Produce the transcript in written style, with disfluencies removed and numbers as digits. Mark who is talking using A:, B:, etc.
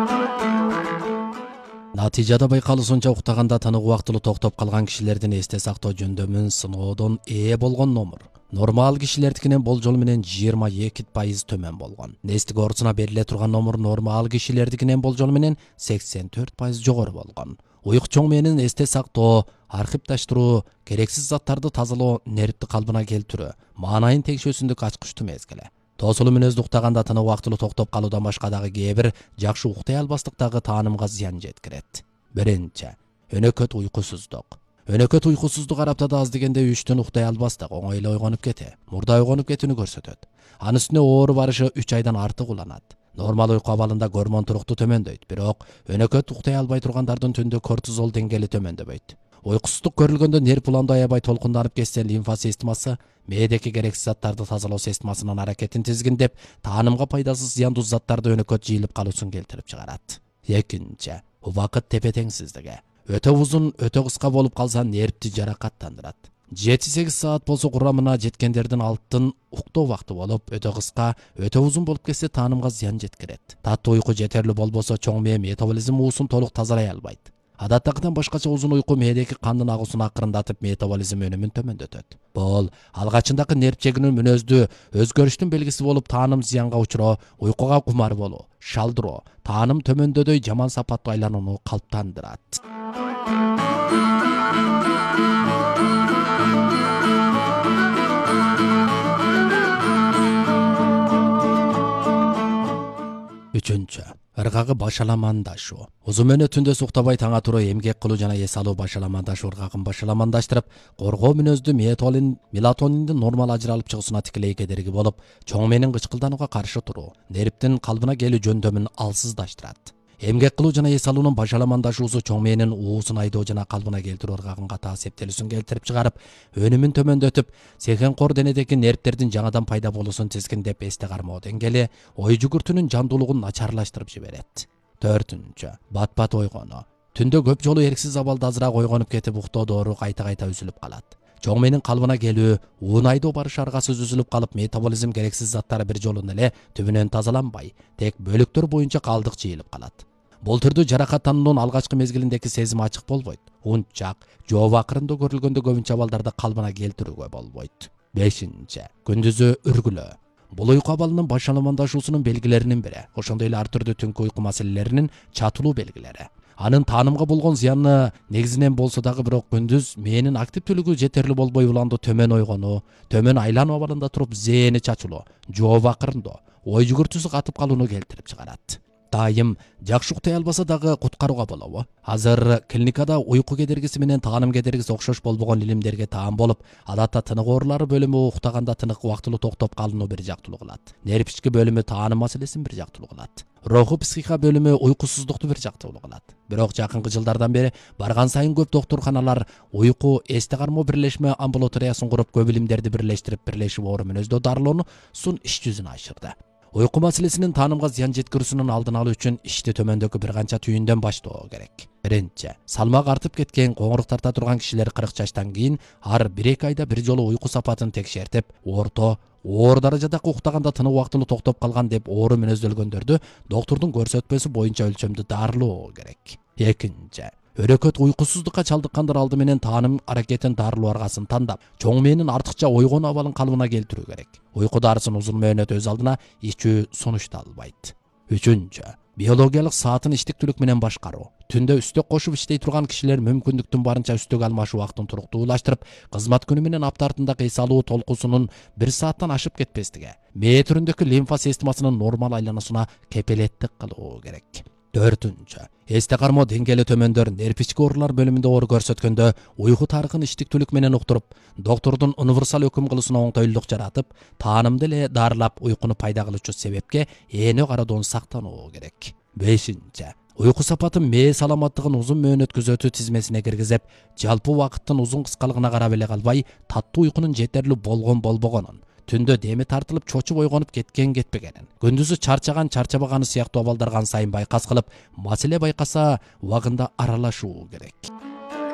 A: Натыйжада байкалуусунча уктаганда тыныгуу убактылуу токтоп калган кишилердин эсте сактоо жөндөмүн сыноодон ээ болгон номер нормал кишилердикинен болжол менен 22% төмөн болгон. Нестик орусуна бериле турган номер нормал кишилердикинен болжол менен 84% жогору болгон. Уйку чоң мээнин эсте сактоо, архивдаштыруу, керексиз заттарды тазалоо, нервти калбына келтирүү, маанайын текшөөсүндүк ачкычтуу мезгили. Тоосулуу мүнөздү уктаганда тыныгуу убактылуу токтоп калуудан башка дагы кээ бир жакшы уктай албастыктагы таанымга зыян жеткирет. Биринчи, өнөкөт уйкусуздук. Өнөкөт уйкусуздук араптада аз дегенде 3 түн уктай албастык, оңойлуу ойгонуп кете, мурда ойгонуп кетүүнү көрсөтөт. Анын үстүнө оору барышы 3 айдан артык уланат. Нормал уйку абалында гормон туруктуу төмөндөйт, бирок өнөкөт уктай албай тургандардын түндө кортизол деңгээли төмөндөбөйт. Уйкусуздук көрүлгөндө нерв уланды аябай толкунданып кетсе, лимфа системасы мээдеги керексиз заттарды тазалоо системасынын аракетин тизгиндеп, таанымга пайдасыз зыяндуу заттарды өнөкөт жыйылып калуусун келтирип чыгарат. Экинчи, убакыт тепе-теңсиздиги. Өтө узун, өтө кыска болуп калса нервти жаракаттандырат. 7-8 саат болсо курамына жеткендердин алтын уктоо убакты болуп, өтө кыска, өтө узун болуп кетсе таанымга зыян жеткирет. Таттуу уйку жетерлүү болбосо чоң мээ метаболизм уусун толук тазалай албайт. Адаттагыдан башкача узун уйку мээдеги кандын агуусун акырындатып метаболизм өнүмүн төмөндөтөт. Бул алгачындагы нерв чегинүү мүнөздүү өзгөрүштүн белгиси болуп, тааным зыянга учуроо, уйкуга кумар болуу, шалдыроо, тааным төмөндөдөй жаман сапаттуу айланууну калыптандырат. Үчүнчү, ыргагы башаламандашуу. Узун мөөнөт түндө суктабай таңа туруу эмгек кылуу жана эс алуу башаламандашуу ыргагын башаламандаштырып, коргоо мүнөздүү мелатониндин нормал ажыралып чыгуусуна тикелей кедерги болуп, чоң мээнин кычкылданууга каршы туруу, нервтин калыбына келүү жөндөмүн алсыздаштырат. Эмгек кылуу жана эс алуунун башаламандашуусу чоң мээнин уусун айдоо жана калыбына келтирүү ыргагын катаа септелүүсүн келтирип чыгарып, өнүмүн төмөндөтүп, сехенкор денедеги нервтердин жаңадан пайда болуусун тизгиндеп, эсте кармоо деңгээли, ой жүгүртүүнүн жандуулугун начарлаштырып жиберет. Төртүнчү, бат-бат ойгонуу. Түндө көп жолу эрксиз абалда азыраак ойгонуп кетип, уктоо доору кайта-кайта үзүлүп калат. Чоң мээнин калыбына келүү, уун айдоо барыш аргасы үзүлүп калып, метаболизм керексиз заттар бир жолу эле түбүнөн тазаланбай, тек бөлүктөр боюнча калдык жыйылып калат. Бул түрдүү жаракаттануунун алгачкы мезгилиндеги сезим ачык болбойт. Унчак, жоо акырында көрүлгөндө көбүнчө абалдарда калыбына келтирүүгө болбойт. Бешинчи, күндүзү үргүлөө. Бул уйку абалынын башаламандашуусунун белгилеринин бири. Ошондой эле ар түрдүү түнкү уйку маселелеринин чатылуу белгилери. Анын таанымга болгон зыяны негизинен болсо дагы, бирок күндүз мээнин активдүүлүгү жетерлүү болбой уланды төмөн ойгонуу, төмөн айлануу абалында туруп зээни чачылуу, жоо акырындоо, ой жүгүртүүсү катып калууну келтирип чыгарат. Дайым жакшы уктай албаса дагы куткарууга болобу? Азыр клиникада уйку кедергиси менен тааным кедергиси окшош болбогон илимдерге таан болуп, адатта тынык оорулары бөлүмү уктаганда тынык убактылуу токтоп калууну бир жактылуу кылат. Нерв ички бөлүмү тааным маселесин бир жактылуу кылат. Руху психика бөлүмү уйкусуздукту бир жактылуу кылат. Бирок жакынкы жылдардан бери барган сайын көп доктурканалар уйку эсте кармоо бирлешме амбулаториясын куруп, көп илимдерди бирлештирип, бирлешип оору мүнөздүү дарылоонун иш жүзүнө ашырды. Уйку маселесинин таанымга зыян жеткирүүсүнүн алдын алуу үчүн ишти төмөндөгү бир канча түйүндөн баштоо керек. Биринчи, салмак артып кеткен, коңурук тарта турган кишилер 40 жаштан кийин ар 1-2 айда бир жолу уйку сапатын текшертип, оор даражадагы уктаганда тынык убактылуу токтоп калган деп оору мүнөздөлгөндөрдү доктурдун көрсөтмөсү боюнча өлчөмдү дарылоо керек. Экинчи, өрөкөт уйкусуздукка чалдыккандар алды менен тааным аракетин дарылоо аргасын тандап, чоң мээнин артыкча ойгонуу абалын калыбына келтирүү керек. Уйку дарысын узун мөөнөт өз алдына ичүү сунушталбайт. Үчүнчү, биологиялык саатын иштиктүүлүк менен башкаруу. Түндө үстөк кошуп иштей турган кишилер мүмкүндүктүн барынча үстөк алмашуу убактын туруктуулаштырып, кызмат күнү менен апта артындагы эс алуу толкуусунун 1 сааттан ашып кетпестиги, мээ түрүндөгү лимфа системасынын нормал айлануусуна кепилеттик кылуу керек. Төртүнчү, эсте кармоо деңгээли төмөндөр нерв ички оорулар бөлүмүндө оору көрсөткөндө уйку тарыхын иштиктүүлүк менен уктуруп, доктурдун универсал өкүм кылуусуна оңтойлуулук жаратып, таанымды эле дарылап, уйкуну пайда кылуучу себепке эне кароодон сактануу керек. Бешинчи, уйку сапатын мээ саламаттыгын узун мөөнөт күзөтүү тизмесине киргизип, жалпы убакыттын узун кыскалыгына карап эле калбай, таттуу уйкунун жетерлүү болбогонун, түндө деми тартылып чочуп ойгонуп кетпегенин, күндүзү чарчабаганы сыяктуу абалдар кан сайын байкас кылып, маселе байкаса убагында аралашуу керек.